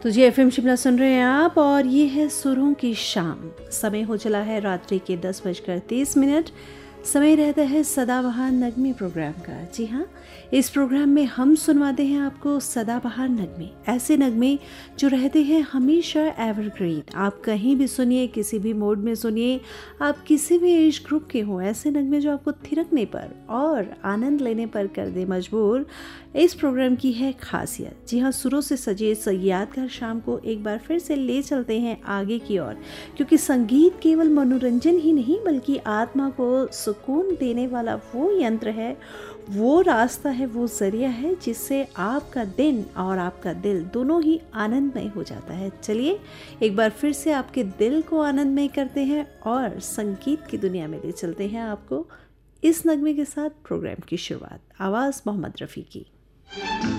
तो जी एफएम शिमला सुन रहे हैं आप और ये है सुरों की शाम। समय हो चला है रात्रि के 10:30। समय रहता है सदाबहार नगमे प्रोग्राम का। जी हाँ, इस प्रोग्राम में हम सुनवाते हैं आपको सदाबहार नगमे, ऐसे नगमे जो रहते हैं हमेशा एवरग्रीन। आप कहीं भी सुनिए, किसी भी मोड में सुनिए, आप किसी भी एज ग्रुप के हों, ऐसे नगमे जो आपको थिरकने पर और आनंद लेने पर कर दे मजबूर। इस प्रोग्राम की है खासियत। जी हाँ, सुरों से सजे इस यादगार शाम को एक बार फिर से ले चलते हैं आगे की ओर, क्योंकि संगीत केवल मनोरंजन ही नहीं बल्कि आत्मा को सुकून देने वाला वो यंत्र है, वो रास्ता है, वो जरिया है जिससे आपका दिन और आपका दिल दोनों ही आनंदमय हो जाता है। चलिए एक बार फिर से आपके दिल को आनंदमय करते हैं और संगीत की दुनिया में ले चलते हैं आपको इस नगमे के साथ। प्रोग्राम की शुरुआत आवाज़ मोहम्मद रफ़ी की।